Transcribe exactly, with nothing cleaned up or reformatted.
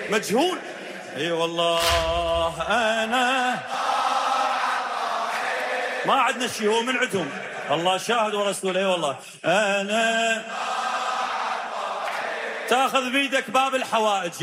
مجهول. اي والله انا ما عندنا شيء، هو من عندهم. الله شاهد ورسوله. اي والله انا تاخذ بيدك باب الحوائج.